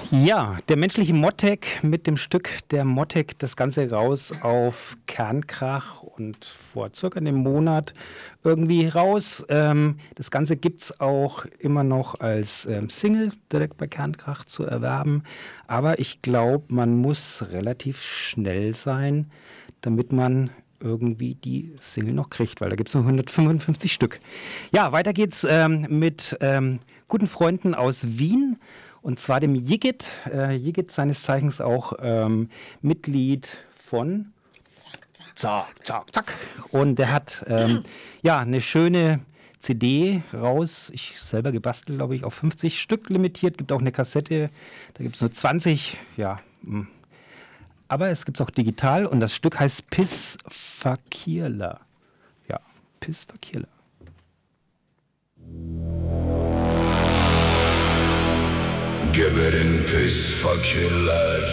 Ja, der menschliche Mottek mit dem Stück der Mottek, das Ganze raus auf Kernkrach und vor circa einem Monat irgendwie raus. Das Ganze gibt es auch immer noch als Single direkt bei Kernkrach zu erwerben. Aber ich glaube, man muss relativ schnell sein, damit man irgendwie die Single noch kriegt, weil da gibt es nur 155 Stück. Ja, weiter geht's mit guten Freunden aus Wien. Und zwar dem Yigit. Yigit seines Zeichens auch Mitglied von Zack, Zack, Zack. Und der hat ja eine schöne CD raus. Ich selber gebastelt, glaube ich, auf 50 Stück limitiert. Gibt auch eine Kassette, da gibt es nur 20. Ja, aber es gibt es auch digital und das Stück heißt Piss Fakirla. Ja, Piss Fakirla. Give it in peace, fuck your life.